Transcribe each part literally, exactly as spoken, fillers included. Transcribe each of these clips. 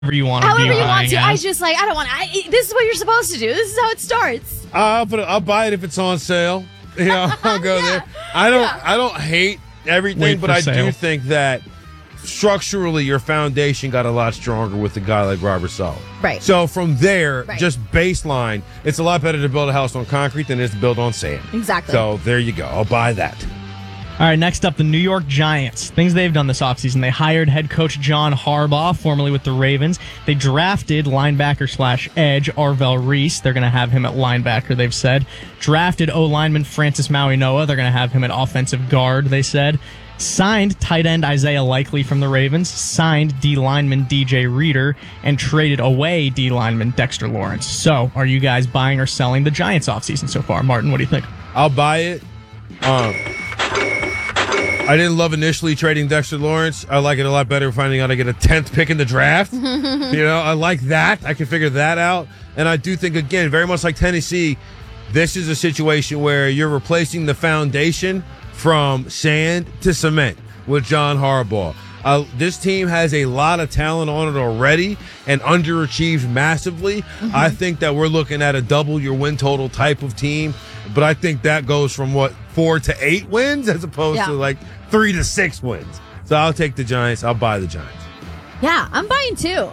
you want to However be you want to. at. I just like, I don't want to. This is what you're supposed to do. This is how it starts. I'll put it, I'll buy it if it's on sale. You know, I'll go Yeah. there. I don't Yeah. I don't hate everything, Wait but for I sale. do think that structurally your foundation got a lot stronger with a guy like Robert Saleh. Right. So from there, Right. just baseline, it's a lot better to build a house on concrete than it is to build on sand. Exactly. So there you go. I'll buy that. All right, next up, the New York Giants. Things they've done this offseason. They hired head coach John Harbaugh, formerly with the Ravens. They drafted linebacker slash edge Arvell Reese. They're going to have him at linebacker, they've said. Drafted O-lineman Francis Maui-Noa. They're going to have him at offensive guard, they said. Signed tight end Isaiah Likely from the Ravens. Signed D lineman D J Reader. And traded away D lineman Dexter Lawrence. So, are you guys buying or selling the Giants offseason so far? Martin, what do you think? I'll buy it. Um, I didn't love initially trading Dexter Lawrence. I like it a lot better finding out I get a tenth pick in the draft. You know, I like that. I can figure that out. And I do think, again, very much like Tennessee, this is a situation where you're replacing the foundation from sand to cement with John Harbaugh. Uh, this team has a lot of talent on it already and underachieved massively. Mm-hmm. I think that we're looking at a double your win total type of team, but I think that goes from what, four to eight wins as opposed Yeah. to like three to six wins. So I'll take the Giants. I'll buy the Giants. Yeah, I'm buying too.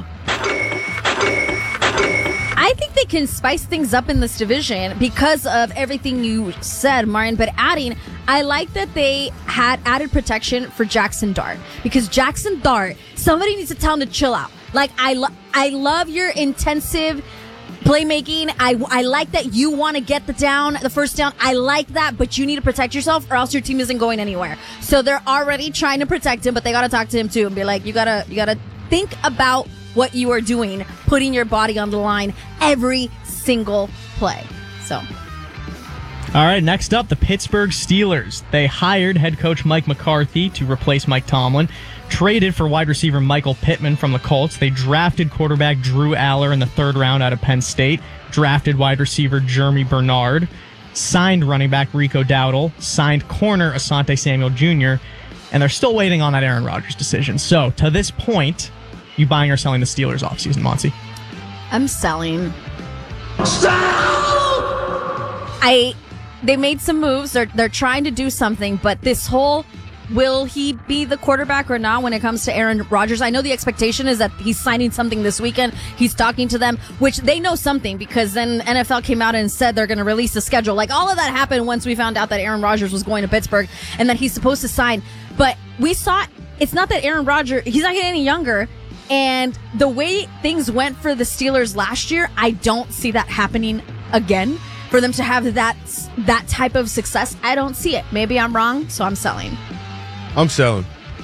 I think they can spice things up in this division because of everything you said, Martin. But adding, I like that they had added protection for Jackson Dart because Jackson Dart, somebody needs to tell him to chill out. Like I, lo- I love your intensive playmaking. I, I like that you want to get the down, the first down. I like that, but you need to protect yourself or else your team isn't going anywhere. So they're already trying to protect him, but they got to talk to him too and be like, you gotta, you gotta think about what you are doing, putting your body on the line every single play. So. All right, next up, the Pittsburgh Steelers. They hired head coach Mike McCarthy to replace Mike Tomlin, traded for wide receiver Michael Pittman from the Colts. They drafted quarterback Drew Aller in the third round out of Penn State, drafted wide receiver Jeremy Bernard, signed running back Rico Dowdle, signed corner Asante Samuel Junior, and they're still waiting on that Aaron Rodgers decision. So, to this point, you buying or selling the Steelers offseason, Monty? I'm selling. Sell! I they made some moves. They're they're trying to do something, but this whole will he be the quarterback or not when it comes to Aaron Rodgers? I know the expectation is that he's signing something this weekend. He's talking to them, which they know something because then N F L came out and said they're going to release the schedule. Like all of that happened once we found out that Aaron Rodgers was going to Pittsburgh and that he's supposed to sign. But we saw it's not that Aaron Rodgers, he's not getting any younger. And the way things went for the Steelers last year, I don't see that happening again. For them to have that that type of success, I don't see it. Maybe I'm wrong, so I'm selling. I'm selling.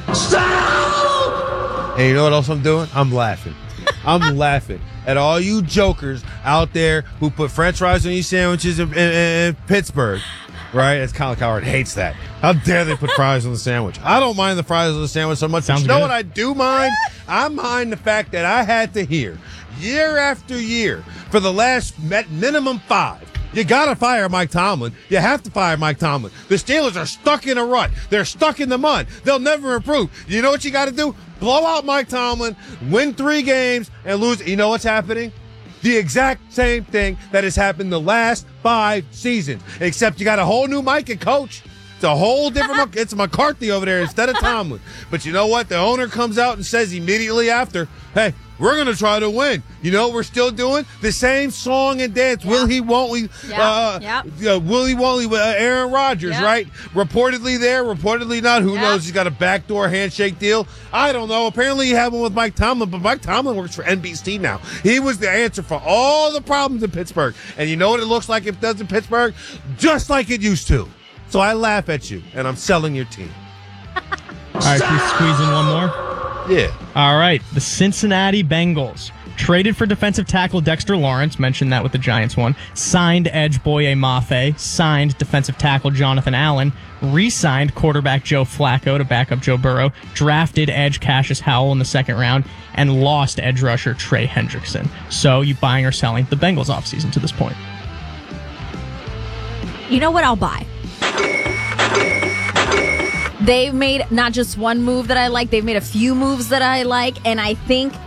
Sell! And you know what else I'm doing? I'm laughing. I'm laughing at all you jokers out there who put French fries on your sandwiches in, in, in Pittsburgh. Right? As Colin Cowherd hates that. How dare they put fries on the sandwich? I don't mind the fries on the sandwich so much. Sounds but you know good. what I do mind? I mind the fact that I had to hear year after year for the last met minimum five. You got to fire Mike Tomlin. You have to fire Mike Tomlin. The Steelers are stuck in a rut. They're stuck in the mud. They'll never improve. You know what you got to do? Blow out Mike Tomlin, win three games, and lose. You know what's happening? The exact same thing that has happened the last five seasons, except you got a whole new Mike and coach. It's a whole different, it's McCarthy over there instead of Tomlin. But you know what? The owner comes out and says immediately after, hey, we're going to try to win. You know what we're still doing? The same song and dance. Yeah. Will he, won't we? Yeah. Uh, Yep. uh, will he, won't he? with, Uh, Aaron Rodgers, Yep. right? Reportedly there, reportedly not. Who Yep. knows? He's got a backdoor handshake deal. I don't know. Apparently he had one with Mike Tomlin, but Mike Tomlin works for N B C now. He was the answer for all the problems in Pittsburgh. And you know what it looks like it does in Pittsburgh? Just like it used to. So I laugh at you, and I'm selling your team. All right, can we squeeze in one more? Yeah. All right, the Cincinnati Bengals. Traded for defensive tackle Dexter Lawrence, mentioned that with the Giants one. Signed edge Boye Mafe. Signed defensive tackle Jonathan Allen. Re-signed quarterback Joe Flacco to back up Joe Burrow. Drafted edge Cassius Howell in the second round. And lost edge rusher Trey Hendrickson. So you buying or selling the Bengals offseason to this point? You know what? I'll buy. They've made not just one move that I like, they've made a few moves that I like, and I think